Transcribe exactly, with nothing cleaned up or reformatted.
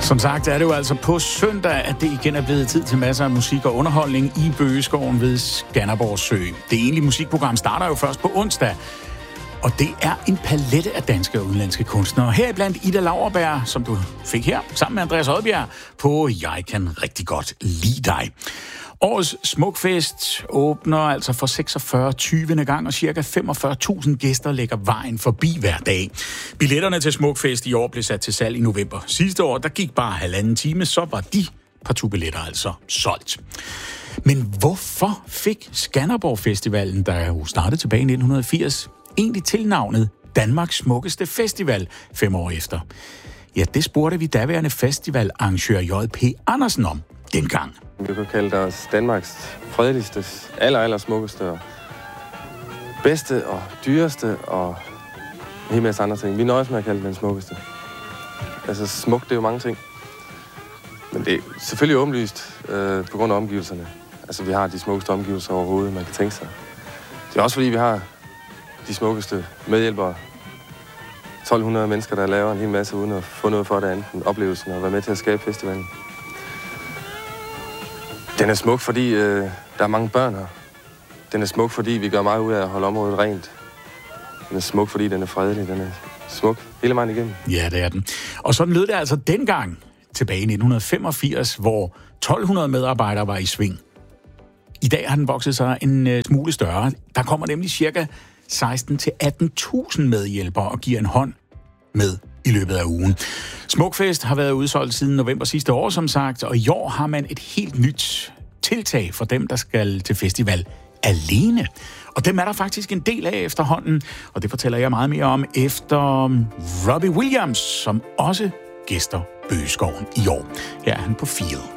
Som sagt er det jo altså på søndag, at det igen er blevet tid til masser af musik og underholdning i Bøgeskoven ved Skanderborg Sø. Det egentlige musikprogram starter jo først på onsdag, og det er en palette af danske og udenlandske kunstnere. Heriblandt Ida Lauerberg, som du fik her, sammen med Andreas Odbjerg på Jeg kan rigtig godt lide dig. Årets Smukfest åbner altså for seksogfyrre tyvende gang, og cirka femogfyrre tusind gæster lægger vejen forbi hver dag. Billetterne til Smukfest i år blev sat til salg i november. Sidste år, der gik bare halvanden time, så var de partout billetter altså solgt. Men hvorfor fik Skanderborg Festivalen, der jo startede tilbage i nitten firs, egentlig tilnavnet Danmarks smukkeste festival fem år efter? Ja, det spurgte vi daværende festivalarrangør J P Andersen om dengang. Vi kunne kalde os Danmarks fredeligste, aller, aller smukkeste og bedste og dyreste og en hel masse andre ting. Vi nøjes med at kalde den smukkeste. Altså smukt, det er jo mange ting. Men det er selvfølgelig åbenlyst øh, på grund af omgivelserne. Altså vi har de smukkeste omgivelser overhovedet, man kan tænke sig. Det er også fordi, vi har de smukkeste medhjælpere. tolv hundrede mennesker, der laver en hel masse uden at få noget for det andet end oplevelsen og være med til at skabe festivalen. Den er smuk, fordi øh, der er mange børn her. Den er smuk, fordi vi gør meget ud af at holde området rent. Den er smuk, fordi den er fredelig. Den er smuk hele vejen igennem. Ja, det er den. Og sådan lød det altså dengang, tilbage i nitten femogfirs, hvor tolv hundrede medarbejdere var i sving. I dag har den vokset sig en øh, smule større. Der kommer nemlig cirka seksten til atten tusind medhjælpere og giver en hånd med i løbet af ugen. Smukfest har været udsolgt siden november sidste år, som sagt, og i år har man et helt nyt tiltag for dem, der skal til festival alene. Og dem er der faktisk en del af efterhånden, og det fortæller jeg meget mere om efter Robbie Williams, som også gæster Bøgeskoven i år. Her er han på Feel.